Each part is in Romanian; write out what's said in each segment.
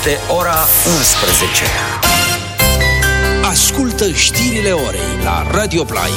de ora 11. Ascultă știrile orei la Radio Play.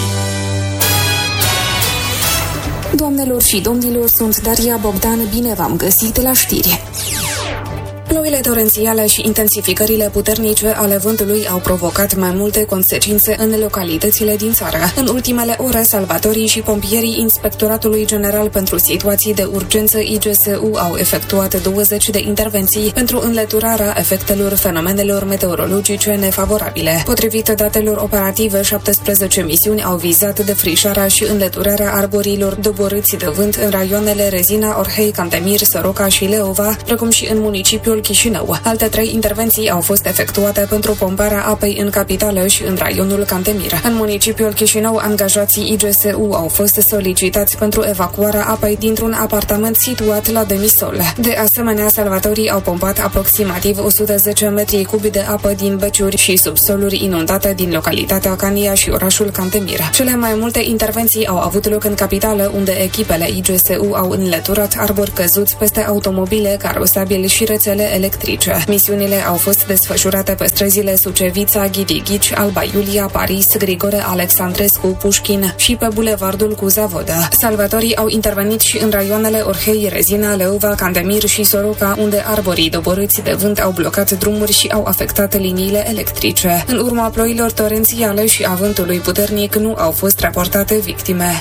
Doamnelor și domnilor, sunt Daria Bogdan, bine v-am găsit la știri. Ploile torențiale și intensificările puternice ale vântului au provocat mai multe consecințe în localitățile din țară. În ultimele ore, salvatorii și pompierii Inspectoratului General pentru Situații de Urgență IGSU au efectuat 20 de intervenții pentru înlăturarea efectelor fenomenelor meteorologice nefavorabile. Potrivit datelor operative, 17 misiuni au vizat defrișarea și înlăturarea arborilor doborâți de vânt în raioanele Rezina, Orhei, Cantemir, Soroca și Leova, precum și în municipiul Chișinău. Alte 3 intervenții au fost efectuate pentru pomparea apei în capitală și în raionul Cantemir. În municipiul Chișinău, angajații IGSU au fost solicitați pentru evacuarea apei dintr-un apartament situat la Demisol. De asemenea, salvatorii au pompat aproximativ 110 metri cubi de apă din beciuri și subsoluri inundate din localitatea Cania și orașul Cantemir. Cele mai multe intervenții au avut loc în capitală, unde echipele IGSU au înlăturat arbori căzuți peste automobile, carosabili și rețele electrice. Misiunile au fost desfășurate pe străzile Sucevița, Ghidi-Ghici, Alba Iulia, Paris, Grigore Alexandrescu, Pușkin și pe bulevardul Cuza-Vodă. Salvatorii au intervenit și în raioanele Orhei, Rezina, Leova, Cantemir și Soroca, unde arborii doborâți de vânt au blocat drumuri și au afectat liniile electrice. În urma ploilor torențiale și a vântului puternic nu au fost raportate victime.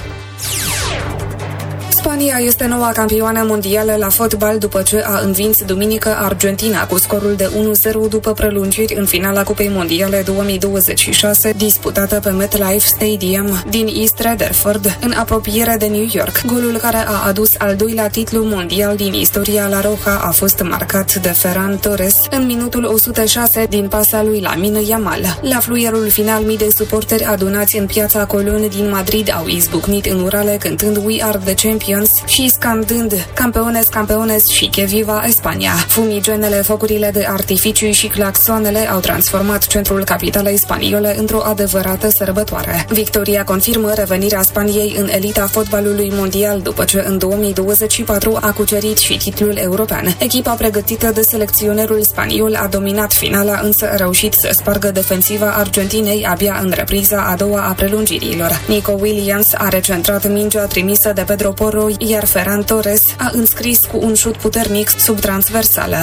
Spania este noua campioană mondială la fotbal după ce a învins duminică Argentina cu scorul de 1-0 după prelungiri în finala Cupei Mondiale 2026 disputată pe MetLife Stadium din East Rutherford, în apropiere de New York. Golul care a adus al doilea titlu mondial din istoria La Roja a fost marcat de Ferran Torres în minutul 106 din pasa lui Lamine Yamal. La fluierul final, mii de suporteri adunați în piața Colón din Madrid au izbucnit în urale cântând We Are the Champions și scandând Campeones, Campeones și Que Viva España. Fumigenele, focurile de artificii și claxoanele au transformat centrul capitalei spaniole într-o adevărată sărbătoare. Victoria confirmă revenirea Spaniei în elita fotbalului mondial după ce în 2024 a cucerit și titlul european. Echipa pregătită de selecționerul spaniol a dominat finala, însă a reușit să spargă defensiva Argentinei abia în repriza a doua a prelungirilor. Nico Williams a recentrat mingea trimisă de Pedro Porro, iar Ferran Torres a înscris cu un șut puternic sub transversală.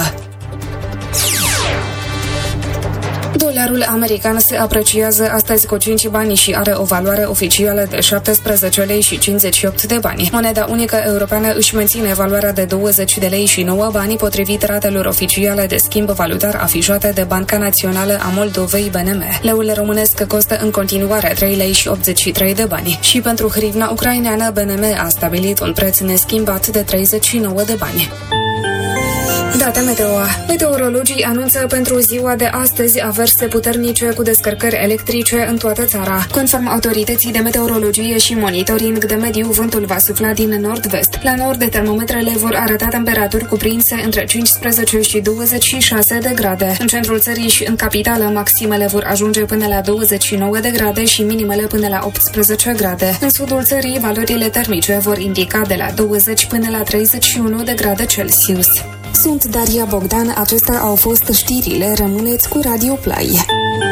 Dolarul american se apreciază astăzi cu 5 bani și are o valoare oficială de 17 lei și 58 de bani. Moneda unică europeană își menține valoarea de 20 de lei și 9 bani potrivit ratelor oficiale de schimb valutar afișate de Banca Națională a Moldovei BNM. Leul românesc costă în continuare 3 lei și 83 de bani și pentru hrivna ucraineană BNM a stabilit un preț neschimbat de 39 de bani. Date meteo. Meteorologii anunță pentru ziua de astăzi averse puternice cu descărcări electrice în toată țara. Conform autorității de meteorologie și monitoring de mediu, vântul va sufla din nord-vest. La nord, termometrele vor arăta temperaturi cuprinse între 15 și 26 de grade. În centrul țării și în capitală, maximele vor ajunge până la 29 de grade și minimele până la 18 grade. În sudul țării, valorile termice vor indica de la 20 până la 31 de grade Celsius. Sunt Daria Bogdan, acestea au fost știrile, rămâneți cu Radio Play.